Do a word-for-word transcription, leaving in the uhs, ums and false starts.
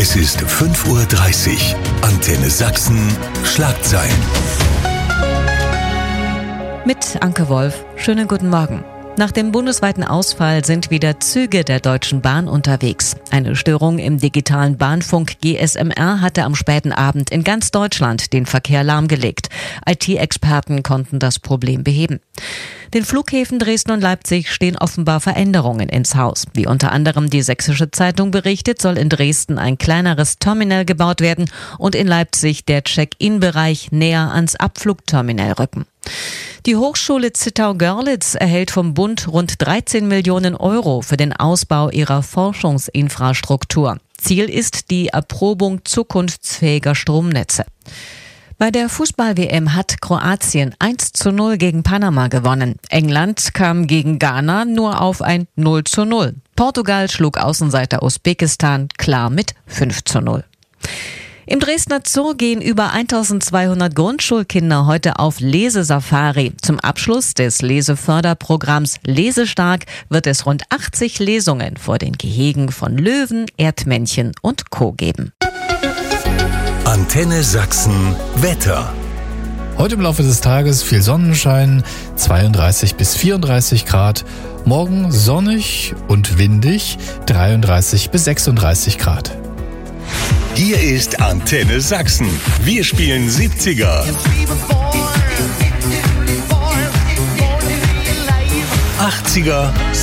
Es ist fünf Uhr dreißig. Antenne Sachsen. Schlagzeilen. Mit Anke Wolf. Schönen guten Morgen. Nach dem bundesweiten Ausfall sind wieder Züge der Deutschen Bahn unterwegs. Eine Störung im digitalen Bahnfunk G S M R hatte am späten Abend in ganz Deutschland den Verkehr lahmgelegt. I T-Experten konnten das Problem beheben. Den Flughäfen Dresden und Leipzig stehen offenbar Veränderungen ins Haus. Wie unter anderem die Sächsische Zeitung berichtet, soll in Dresden ein kleineres Terminal gebaut werden und in Leipzig der Check-in-Bereich näher ans Abflugterminal rücken. Die Hochschule Zittau-Görlitz erhält vom Bund rund dreizehn Millionen Euro für den Ausbau ihrer Forschungsinfrastruktur. Ziel ist die Erprobung zukunftsfähiger Stromnetze. Bei der Fußball-W M hat Kroatien eins zu null gegen Panama gewonnen. England kam gegen Ghana nur auf ein null zu null. Portugal schlug Außenseiter Usbekistan klar mit fünf zu null. Im Dresdner Zoo gehen über eintausendzweihundert Grundschulkinder heute auf Lesesafari. Zum Abschluss des Leseförderprogramms Lesestark wird es rund achtzig Lesungen vor den Gehegen von Löwen, Erdmännchen und Co. geben. Antenne Sachsen Wetter. Heute im Laufe des Tages viel Sonnenschein, zweiunddreißig bis vierunddreißig Grad. Morgen sonnig und windig, dreiunddreißig bis sechsunddreißig Grad. Hier ist Antenne Sachsen. Wir spielen siebziger, achtziger